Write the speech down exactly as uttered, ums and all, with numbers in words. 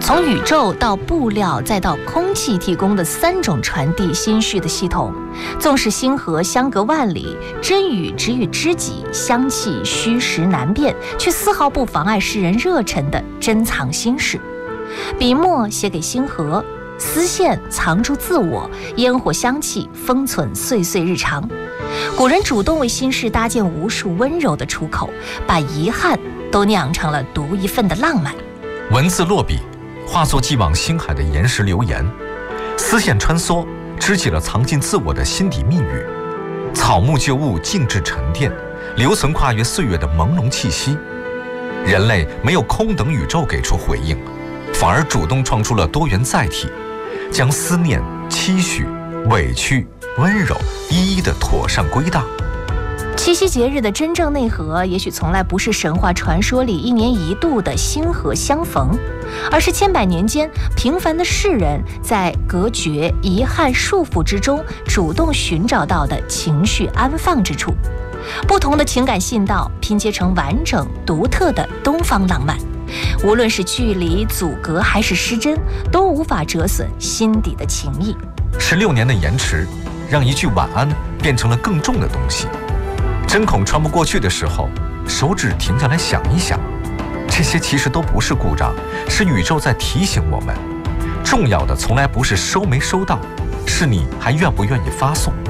从宇宙到布料再到空气提供的三种传递心绪的系统，纵使星河相隔万里，真语只与知己，香气虚实难辨，却丝毫不妨碍诗人热忱的珍藏心事。笔墨写给星河，丝线藏住自我，烟火香气封存岁岁日常。古人主动为心事搭建无数温柔的出口，把遗憾都酿成了独一份的浪漫。 文字落笔，化作寄往星海的岩石流言，丝线穿梭，织起了藏进自我的心底密语。草木旧物静置沉淀，留存跨越岁月的朦胧气息。人类没有空等宇宙给出回应，反而主动创出了多元载体，将思念、期许、委屈、温柔一一的妥善归档。 七夕节日的真正内核，也许从来不是神话传说里一年一度的星河相逢，而是千百年间平凡的世人在隔绝、遗憾、束缚之中，主动寻找到的情绪安放之处。不同的情感信道拼接成完整独特的东方浪漫，无论是距离、阻隔还是失真，都无法折损心底的情谊。 十六年的延迟，让一句晚安变成了更重的东西。针孔穿不过去的时候，手指停下来想一想，这些其实都不是故障，是宇宙在提醒我们，重要的从来不是收没收到，是你还愿不愿意发送。